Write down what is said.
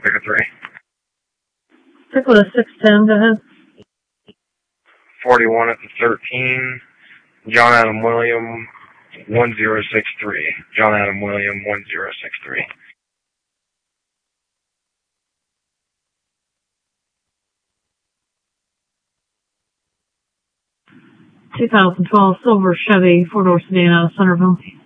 Pick a 3. Stick with a 610, go ahead. 41 at the 13. John Adam William, 1063. John Adam William, 1063. 2012 silver Chevy 4-door sedan out of Centerville.